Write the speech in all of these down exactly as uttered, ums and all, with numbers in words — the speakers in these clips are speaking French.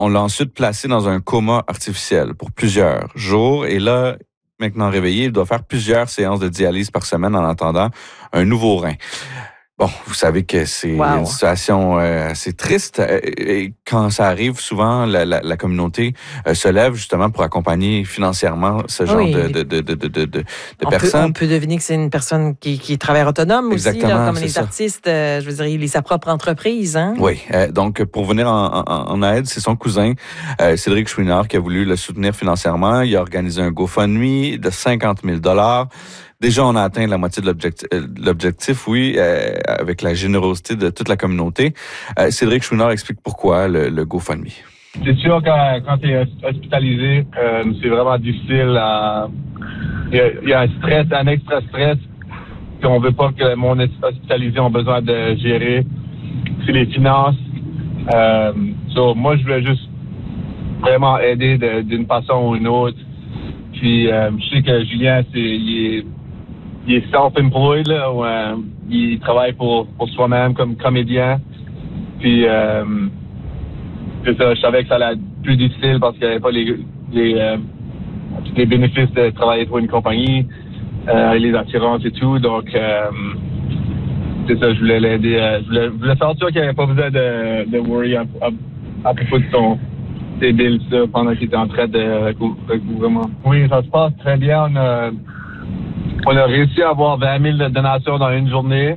on l'a ensuite placé dans un coma artificiel pour plusieurs jours. Et là, maintenant réveillé, il doit faire plusieurs séances de dialyse par semaine en attendant un nouveau rein. Bon, vous savez que c'est wow. une situation euh, assez triste. Et quand ça arrive, souvent, la, la, la communauté euh, se lève justement pour accompagner financièrement ce genre oui. de, de, de, de, de, de, de on personnes. Peut, on peut deviner que c'est une personne qui, qui travaille autonome Exactement, aussi, là, comme les ça. artistes. Euh, je veux dire, il est sa propre entreprise. Hein? Oui, euh, donc pour venir en, en, en aide, c'est son cousin, euh, Cédric Chouinard, qui a voulu le soutenir financièrement. Il a organisé un GoFundMe de cinquante mille dollars. Déjà, on a atteint la moitié de l'objectif, l'objectif oui, euh, avec la générosité de toute la communauté. Euh, Cédric Chouinard explique pourquoi le, le GoFundMe. C'est sûr quand, quand tu es hospitalisé, euh, c'est vraiment difficile. À... Il, y a, il y a un stress, un extra stress qu'on veut pas que le monde hospitalisé ait besoin de gérer. C'est les finances. Euh, so, moi, je voulais juste vraiment aider de, d'une façon ou une autre. Puis, euh, je sais que Julien, c'est, il est Il est self-employed, là, où, euh, il travaille pour, pour soi-même comme comédien. Puis, euh, c'est ça, je savais que ça allait être plus difficile parce qu'il n'y avait pas les, les, euh, les bénéfices de travailler pour une compagnie, euh, les assurances et tout. Donc, euh, c'est ça, je voulais l'aider. Euh, je, voulais, je voulais faire sûr qu'il n'y avait pas besoin de, de worry à, à, à propos de son, ses billes, ça, pendant qu'il était en train de recouvrement. Oui, ça se passe très bien. On a, On a réussi à avoir vingt mille de donations dans une journée,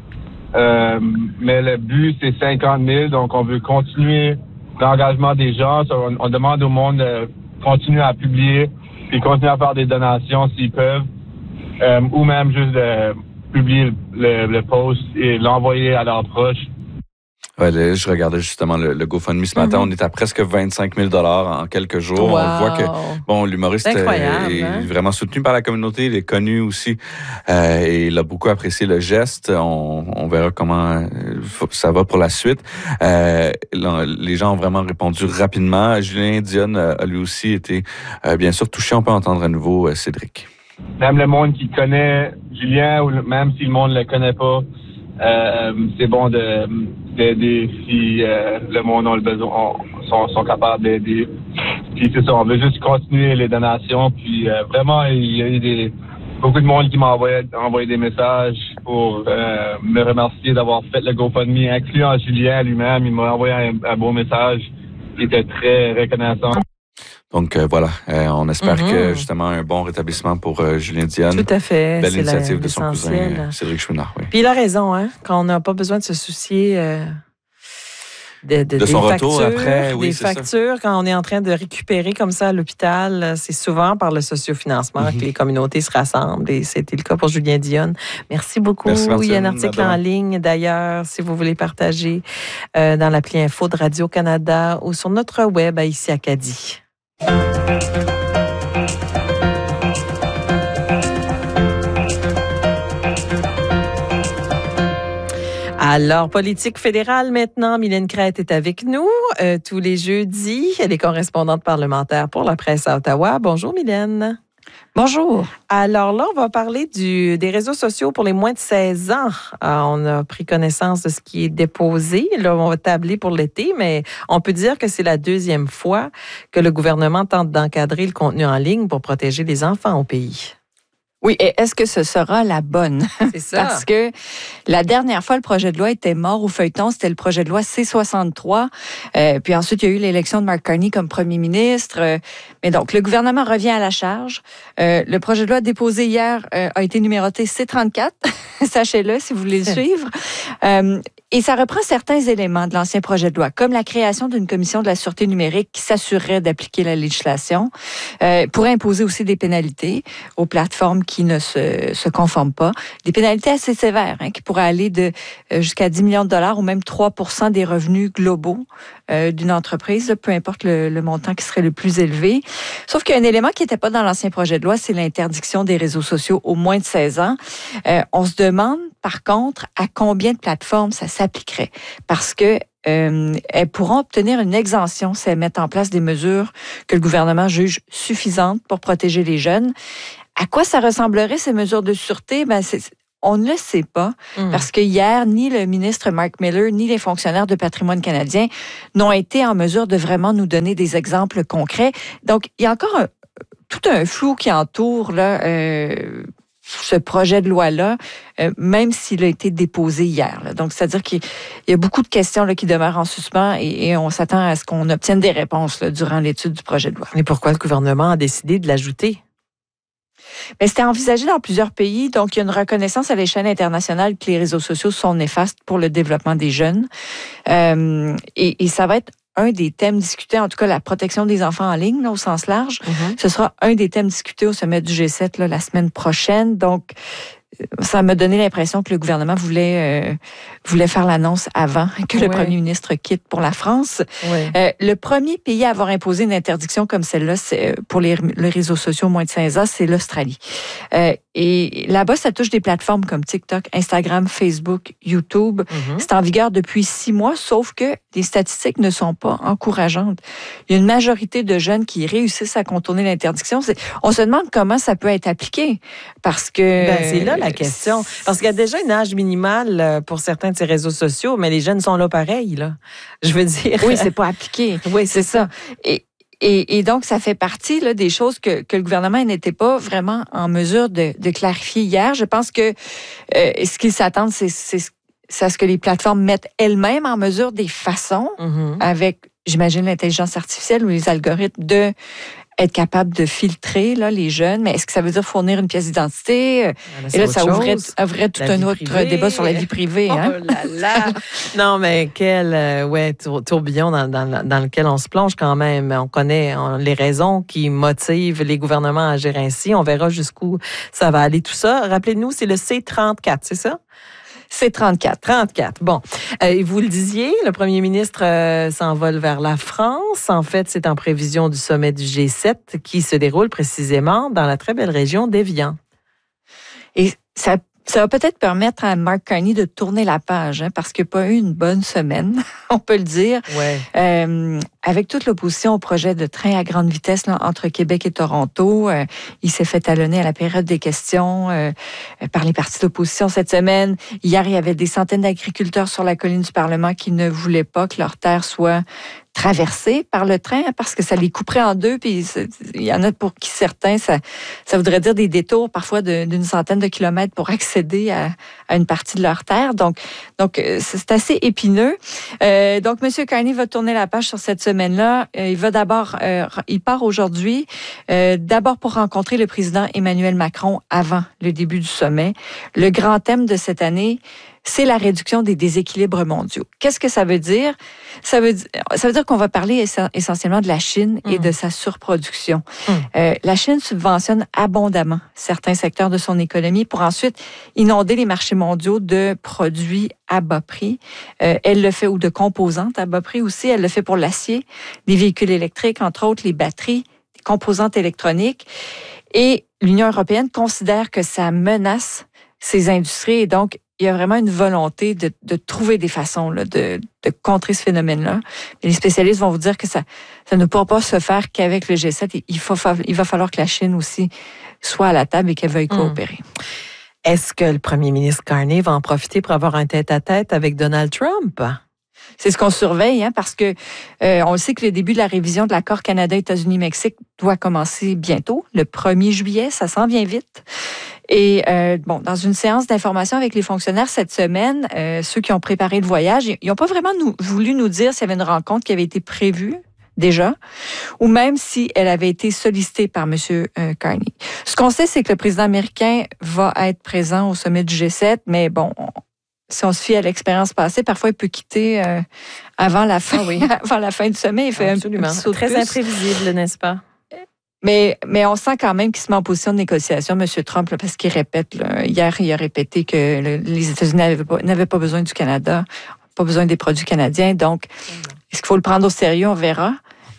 euh, mais le but, c'est cinquante mille, donc on veut continuer l'engagement des gens. On, on demande au monde de continuer à publier et continuer à faire des donations s'ils peuvent, euh, ou même juste de publier le, le post et l'envoyer à leurs proches. Ouais, là, je regardais justement le, le GoFundMe ce matin. Mm-hmm. On est à presque vingt-cinq mille dollars en quelques jours. Wow. On voit que bon, l'humoriste est hein? vraiment soutenu par la communauté. Il est connu aussi euh, et il a beaucoup apprécié le geste. On, on verra comment ça va pour la suite. Euh, les gens ont vraiment répondu rapidement. Julien Dionne a lui aussi été euh, bien sûr touché. On peut entendre à nouveau euh, Cédric. Même le monde qui connaît Julien, ou même si le monde ne le connaît pas, euh, c'est bon de d'aider si euh, le monde a le besoin, on, sont, sont capables d'aider. Puis c'est ça, on veut juste continuer les donations. Puis euh, vraiment, il y a eu des, beaucoup de monde qui m'a envoyé, envoyé des messages pour euh, me remercier d'avoir fait le GoFundMe, incluant Julien lui-même. Il m'a envoyé un, un beau message. Il était très reconnaissant. Donc euh, voilà, euh, on espère mm-hmm. que justement un bon rétablissement pour euh, Julien Dionne. Tout à fait. Belle c'est initiative la, de son cousin euh, Cédric Chouinard. Oui. Puis il a raison, hein, quand on n'a pas besoin de se soucier euh, de, de, de son des retour factures, après. Oui, des c'est factures, ça. Quand on est en train de récupérer comme ça à l'hôpital, c'est souvent par le sociofinancement mm-hmm. que les communautés se rassemblent et c'était le cas pour Julien Dionne. Merci beaucoup. Merci, Martine. Il y a un article en ligne d'ailleurs, si vous voulez partager euh, dans l'appli Info de Radio-Canada ou sur notre web à Ici Acadie. Alors, politique fédérale maintenant, Mylène Crête est avec nous euh, tous les jeudis. Elle est correspondante parlementaire pour la presse à Ottawa. Bonjour Mylène. Bonjour. Alors là, on va parler du, des réseaux sociaux pour les moins de seize ans. Euh, on a pris connaissance de ce qui est déposé. Là, on va tabler pour l'été, mais on peut dire que c'est la deuxième fois que le gouvernement tente d'encadrer le contenu en ligne pour protéger les enfants au pays. Oui, et est-ce que ce sera la bonne? C'est ça. Parce que la dernière fois, le projet de loi était mort au feuilleton, c'était le projet de loi C soixante-trois. Euh, puis ensuite, il y a eu l'élection de Mark Carney comme premier ministre. Euh, mais donc, le gouvernement revient à la charge. Euh, le projet de loi déposé hier euh, a été numéroté C trente-quatre. Sachez-le si vous voulez le suivre. Euh, Et ça reprend certains éléments de l'ancien projet de loi, comme la création d'une commission de la sûreté numérique qui s'assurerait d'appliquer la législation, euh, pourrait imposer aussi des pénalités aux plateformes qui ne se, se conforment pas. Des pénalités assez sévères, hein, qui pourraient aller de euh, jusqu'à dix millions de dollars ou même trois pour cent des revenus globaux euh, d'une entreprise, là, peu importe le, le montant qui serait le plus élevé. Sauf qu'il y a un élément qui n'était pas dans l'ancien projet de loi, c'est l'interdiction des réseaux sociaux aux moins de seize ans. Euh, on se demande, par contre, à combien de plateformes ça s'appliquerait. Parce que euh, elles pourront obtenir une exemption si elles mettent en place des mesures que le gouvernement juge suffisantes pour protéger les jeunes. À quoi ça ressemblerait, ces mesures de sûreté? Ben, c'est, On ne le sait pas, Mm. parce que hier, ni le ministre Mark Miller, ni les fonctionnaires de Patrimoine canadien n'ont été en mesure de vraiment nous donner des exemples concrets. Donc, il y a encore un, tout un flou qui entoure là, euh, ce projet de loi-là, euh, même s'il a été déposé hier. Là. Donc, c'est-à-dire qu'il y a beaucoup de questions là, qui demeurent en suspens et, et on s'attend à ce qu'on obtienne des réponses là, durant l'étude du projet de loi. Et pourquoi le gouvernement a décidé de l'ajouter? Mais c'était envisagé dans plusieurs pays, donc il y a une reconnaissance à l'échelle internationale que les réseaux sociaux sont néfastes pour le développement des jeunes. Euh, et, et ça va être un des thèmes discutés, en tout cas la protection des enfants en ligne, là, au sens large. Mm-hmm. Ce sera un des thèmes discutés au sommet du G sept là, la semaine prochaine. Donc, ça m'a donné l'impression que le gouvernement voulait, euh, voulait faire l'annonce avant que le Ouais. premier ministre quitte pour la France. Ouais. Euh, le premier pays à avoir imposé une interdiction comme celle-là c'est, pour les, les réseaux sociaux moins de seize ans, c'est l'Australie. Euh, et là-bas, ça touche des plateformes comme TikTok, Instagram, Facebook, YouTube. Mm-hmm. C'est en vigueur depuis six mois, sauf que les statistiques ne sont pas encourageantes. Il y a une majorité de jeunes qui réussissent à contourner l'interdiction. C'est, on se demande comment ça peut être appliqué, parce que... Ben, c'est là la question. Parce qu'il y a déjà un âge minimal pour certains de ces réseaux sociaux, mais les jeunes sont là pareil, là. Je veux dire... Oui, c'est pas appliqué. Oui, C'est ça. Et, et, et donc, ça fait partie là, des choses que, que le gouvernement n'était pas vraiment en mesure de, de clarifier hier. Je pense que euh, ce qu'ils s'attendent, c'est, c'est, c'est à ce que les plateformes mettent elles-mêmes en mesure des façons, Mm-hmm. avec, j'imagine, l'intelligence artificielle ou les algorithmes, de être capable de filtrer là, les jeunes. Mais est-ce que ça veut dire fournir une pièce d'identité? Et là, ça ouvrait, ouvrait tout La un vie autre privée. débat sur la vie privée. Hein? Oh là là! Non, mais quel euh, ouais, tour- tourbillon dans, dans, dans lequel on se plonge quand même. On connaît on, les raisons qui motivent les gouvernements à agir ainsi. On verra jusqu'où ça va aller tout ça. Rappelez-nous, c'est le C trente-quatre, c'est ça? C'est trente-quatre. trente-quatre. Bon. Euh, et vous le disiez, le premier ministre euh, s'envole vers la France. En fait, c'est en prévision du sommet du G sept qui se déroule précisément dans la très belle région d'Évian. Et ça, ça va peut-être permettre à Mark Carney de tourner la page, hein, parce qu'il n'y a pas eu une bonne semaine, on peut le dire. Ouais. Euh, avec toute l'opposition au projet de train à grande vitesse là, entre Québec et Toronto, euh, il s'est fait talonner à la période des questions euh, par les partis d'opposition cette semaine. Hier, il y avait des centaines d'agriculteurs sur la colline du Parlement qui ne voulaient pas que leur terre soit traversée par le train parce que ça les couperait en deux. Puis il y en a pour qui certains, ça, ça voudrait dire des détours parfois de, d'une centaine de kilomètres pour accéder à, à une partie de leur terre. Donc, donc c'est assez épineux. Euh, donc, M. Carney va tourner la page sur cette semaine-là. Euh, il va d'abord, euh, il part aujourd'hui, euh, d'abord pour rencontrer le président Emmanuel Macron avant le début du sommet. Le grand thème de cette année, c'est la réduction des déséquilibres mondiaux. Qu'est-ce que ça veut dire? Ça veut dire, ça veut dire qu'on va parler essentiellement de la Chine et mmh. de sa surproduction. Mmh. Euh, la Chine subventionne abondamment certains secteurs de son économie pour ensuite inonder les marchés mondiaux de produits à bas prix. Euh, elle le fait, ou de composantes à bas prix aussi. Elle le fait pour l'acier, les véhicules électriques, entre autres, les batteries, les composantes électroniques. Et l'Union européenne considère que ça menace ces industries et donc il y a vraiment une volonté de, de trouver des façons là, de, de contrer ce phénomène-là. Et les spécialistes vont vous dire que ça, ça ne pourra pas se faire qu'avec le G sept. Il, faut, il va falloir que la Chine aussi soit à la table et qu'elle veuille coopérer. Mmh. Est-ce que le premier ministre Carney va en profiter pour avoir un tête-à-tête avec Donald Trump? C'est ce qu'on surveille, hein, parce que euh, on le sait que le début de la révision de l'accord Canada-États-Unis-Mexique doit commencer bientôt, le premier juillet, ça s'en vient vite. Et euh, bon, dans une séance d'information avec les fonctionnaires cette semaine, euh, ceux qui ont préparé le voyage, ils n'ont pas vraiment nous, voulu nous dire s'il y avait une rencontre qui avait été prévue déjà, ou même si elle avait été sollicitée par M. Euh, Carney. Ce qu'on sait, c'est que le président américain va être présent au sommet du G sept, mais bon, on, si on se fie à l'expérience passée, parfois il peut quitter euh, avant la fin, ah oui. avant la fin du sommet. Il fait Absolument. un, un petit saut de Très puce. imprévisible, n'est-ce pas? Mais, mais on sent quand même qu'il se met en position de négociation, M. Trump, là, parce qu'il répète, là, hier, il a répété que le, les États-Unis n'avaient pas, n'avaient pas besoin du Canada, pas besoin des produits canadiens. Donc, est-ce qu'il faut le prendre au sérieux? On verra.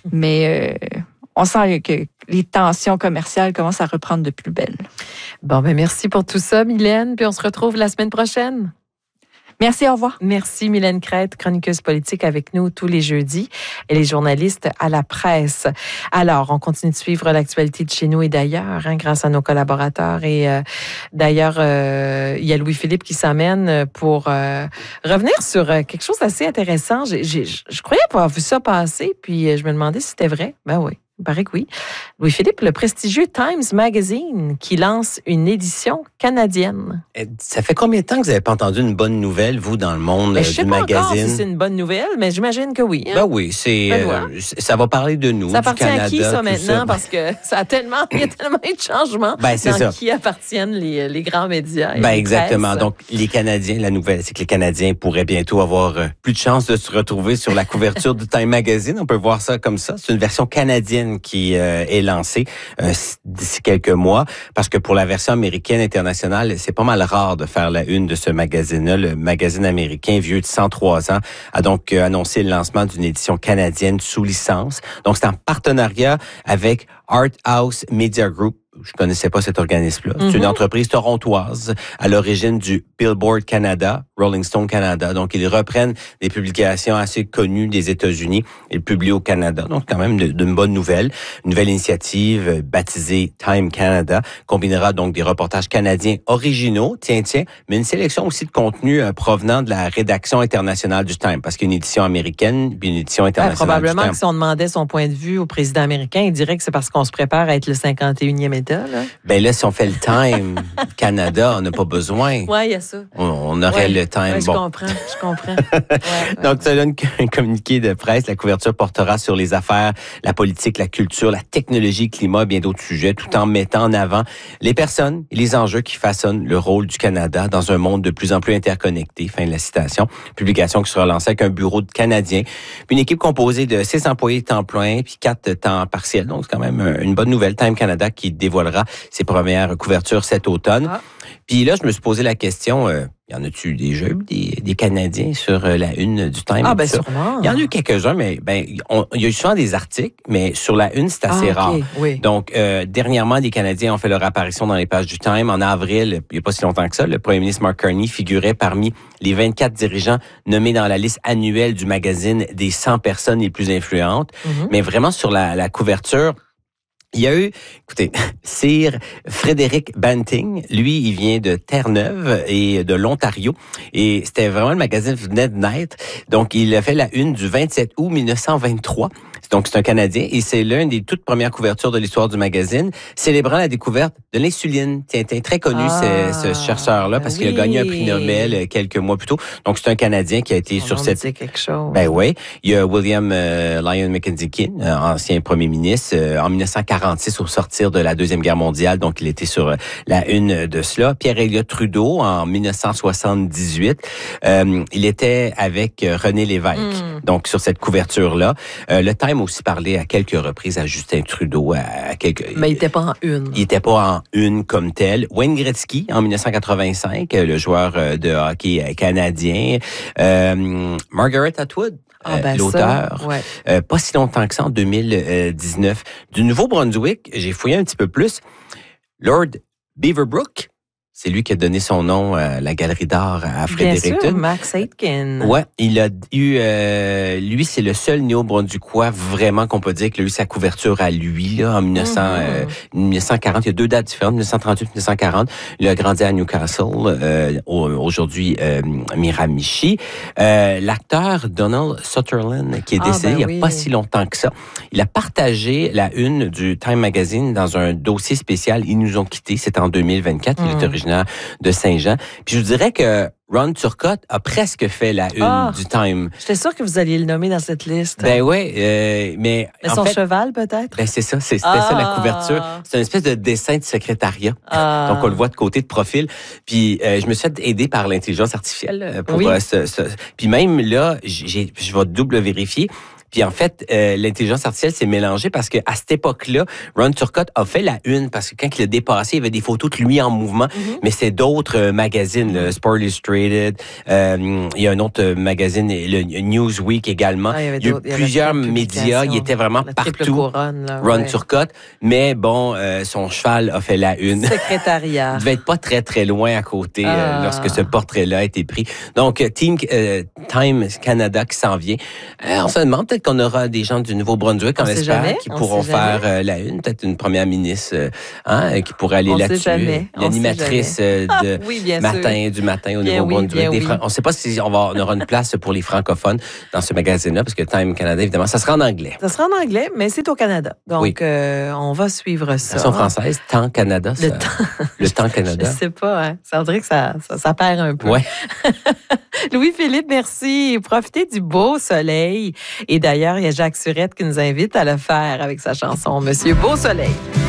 Mais euh, on sent que les tensions commerciales commencent à reprendre de plus belle. Bon, ben merci pour tout ça, Mylène. Puis on se retrouve la semaine prochaine. Merci, au revoir. Merci Mylène Crête, chroniqueuse politique avec nous tous les jeudis. Elle est journaliste à la presse. Alors, on continue de suivre l'actualité de chez nous et d'ailleurs, hein, grâce à nos collaborateurs. Et euh, d'ailleurs, euh, il y a Louis-Philippe qui s'amène pour euh, revenir sur quelque chose d'assez intéressant. J'ai, j'ai, je croyais avoir vu ça passer, puis je me demandais si c'était vrai. Ben oui. Il paraît que oui. Louis-Philippe, le prestigieux Times Magazine qui lance une édition canadienne. Ça fait combien de temps que vous n'avez pas entendu une bonne nouvelle, vous, dans le monde mais euh, je sais du pas magazine? Encore si c'est une bonne nouvelle, mais j'imagine que oui. Hein? Ben oui, c'est, euh, ça va parler de nous, ça du appartient Canada. À qui, ça, tout maintenant? ça. Parce que ça a tellement, il y a tellement eu de changements ben, c'est dans ça. qui appartiennent les, les grands médias. Et ben, les exactement. presses. Donc, les Canadiens, la nouvelle, c'est que les Canadiens pourraient bientôt avoir euh, plus de chances de se retrouver sur la couverture du Time Magazine. On peut voir ça comme ça. C'est une version canadienne qui euh, est lancée euh, d'ici quelques mois, parce que pour la version américaine internationale, c'est pas mal rare de faire la une de ce magazine-là. Le magazine américain, vieux de cent trois ans, a donc euh, annoncé le lancement d'une édition canadienne sous licence. Donc, c'est en partenariat avec Art House Media Group. Je connaissais pas cet organisme-là. C'est mm-hmm. une entreprise torontoise à l'origine du Billboard Canada, Rolling Stone Canada. Donc, ils reprennent des publications assez connues des États-Unis et le publient au Canada. Donc, quand même, d'une bonne nouvelle. Une nouvelle initiative baptisée Time Canada combinera donc des reportages canadiens originaux, tiens, tiens, mais une sélection aussi de contenu euh, provenant de la rédaction internationale du Time, parce qu'il y a une édition américaine puis une édition internationale ouais, probablement du Time. Que si on demandait son point de vue au président américain, il dirait que c'est parce qu'on se prépare à être le cinquante et unième État. Là. Ben là, si on fait le Time Canada, on n'a pas besoin. Oui, il y a ça. On, on aurait ouais, le Time. Ouais, je bon. comprends, je comprends. ouais, Donc, ça donne un communiqué de presse. La couverture portera sur les affaires, la politique, la culture, la technologie, le climat et bien d'autres sujets, tout en mettant en avant les personnes et les enjeux qui façonnent le rôle du Canada dans un monde de plus en plus interconnecté. Fin de la citation. Publication qui sera lancée avec un bureau de Canadiens. Puis une équipe composée de six employés temps plein puis quatre temps partiels. Donc, c'est quand même une bonne nouvelle. Time Canada qui dévoilera ses premières couvertures cet automne. Ah. Puis là, je me suis posé la question, euh, y en a-tu déjà eu des, des Canadiens sur euh, la une du Time? Ah, ben sûrement. Il y en a eu quelques-uns, mais ben on, il y a eu souvent des articles, mais sur la une, c'est assez ah, okay. rare. Oui. Donc, euh, dernièrement, des Canadiens ont fait leur apparition dans les pages du Time. En avril, il n'y a pas si longtemps que ça, le premier ministre Mark Carney figurait parmi les vingt-quatre dirigeants nommés dans la liste annuelle du magazine des cent personnes les plus influentes. Mm-hmm. Mais vraiment, sur la, la couverture, il y a eu, écoutez, Sir Frédéric Banting. Lui, il vient de Terre-Neuve et de l'Ontario. Et c'était vraiment le magazine qui venait de naître. Donc, il a fait la une du vingt-sept août mille neuf cent vingt-trois. Donc, c'est un Canadien et c'est l'une des toutes premières couvertures de l'histoire du magazine, célébrant la découverte de l'insuline. Tiens, très connu, ah, ce, ce chercheur-là, parce oui. qu'il a gagné un prix Nobel quelques mois plus tôt. Donc, c'est un Canadien qui a été On sur cette... quelque chose. Ben oui. Il y a William euh, Lyon Mackenzie King, euh, ancien premier ministre, euh, en mille neuf cent quarante-six au sortir de la Deuxième Guerre mondiale. Donc, il était sur euh, la une de cela. Pierre Elliott Trudeau, en mille neuf cent soixante-dix-huit, euh, il était avec euh, René Lévesque. Mm. Donc, sur cette couverture-là. Euh, le Time a aussi parlé à quelques reprises à Justin Trudeau. À, à quelques... Mais il n'était pas en une. Il n'était pas en une comme tel. Wayne Gretzky, en mille neuf cent quatre-vingt-cinq, le joueur de hockey canadien. Euh, Margaret Atwood. Ah ben euh, l'auteur, ça, ouais. euh, pas si longtemps que ça, en deux mille dix-neuf. Du Nouveau-Brunswick, j'ai fouillé un petit peu plus. Lord Beaverbrook, c'est lui qui a donné son nom à la galerie d'art à Fredericton. Bien sûr, Max Aitken. Ouais, il a eu, euh, lui, c'est le seul néo-brunswickois vraiment qu'on peut dire qu'il a eu sa couverture à lui, là, en mille neuf cents, mm-hmm. euh, mille neuf cent quarante. Il y a deux dates différentes, mille neuf cent trente-huit, mille neuf cent quarante. Il a grandi à Newcastle, euh, aujourd'hui euh, Miramichi. Euh, l'acteur Donald Sutherland, qui est décédé ah, ben il n'y a oui. pas si longtemps que ça, il a partagé la une du Time Magazine dans un dossier spécial. Ils nous ont quittés, c'était en deux mille vingt-quatre. Mm. Il est originaire de Saint-Jean. Puis je vous dirais que Ron Turcotte a presque fait la une ah, du Time. J'étais sûre que vous alliez le nommer dans cette liste. Ben oui, euh, mais... Mais en son fait, cheval, peut-être? Ben c'est ça, c'est, c'était ah, ça la couverture. C'est une espèce de dessin de secrétariat. Ah, donc on le voit de côté de profil. Puis euh, je me suis fait aider par l'intelligence artificielle pour oui. euh, ce, ce... Puis même là, j'ai, je vais double vérifier. Puis en fait, euh, l'intelligence artificielle s'est mélangée parce que à cette époque-là, Ron Turcotte a fait la une parce que quand il a dépassé, il y avait des photos de lui en mouvement, mm-hmm. mais c'est d'autres euh, magazines, le Sport Illustrated, euh, il y a un autre euh, magazine, le Newsweek également. Ah, il y, avait il y a eu plusieurs médias, il était vraiment la partout. Couronne, là, Ron ouais. Turcotte, mais bon, euh, son cheval a fait la une. Secrétariat. Il devait être pas très très loin à côté ah. euh, lorsque ce portrait-là a été pris. Donc Team euh, Time Canada qui s'en vient. Euh, on se demande peut-être qu'on aura des gens du Nouveau-Brunswick, on, on espère, qui on pourront faire euh, la une, peut-être une première ministre euh, hein, qui pourrait aller on là-dessus. L'animatrice euh, de ah, oui, matin sûr. du matin au Nouveau-Brunswick. Oui, Fran- oui. On ne sait pas si on, va, on aura une place pour les francophones dans ce magazine-là, parce que Time Canada, évidemment, ça sera en anglais. Ça sera en anglais, mais c'est au Canada. Donc, oui. euh, on va suivre ça. Version française, Temps Canada. Ça, le temps, le temps Canada. Je ne sais pas, hein. Ça dirait que ça, ça, ça perd un peu. Ouais. Louis-Philippe, merci. Profitez du beau soleil. Et d'ailleurs, il y a Jacques Surette qui nous invite à le faire avec sa chanson Monsieur Beau Soleil.